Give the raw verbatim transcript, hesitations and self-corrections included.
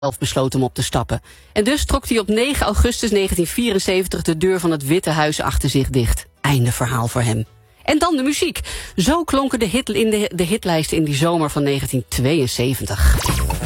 zelf besloot om op te stappen. En dus trok hij op negen augustus negentien vierenzeventig de deur van het Witte Huis achter zich dicht. Einde verhaal voor hem. En dan de muziek. Zo klonken de, hit in de, de hitlijsten in die zomer van negentien tweeënzeventig.